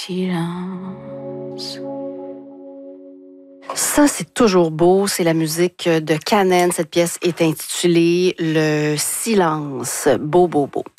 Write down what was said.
Silence. Ça, c'est toujours beau. C'est la musique de Kanen. Cette pièce est intitulée Le Silence. Beau, beau, beau.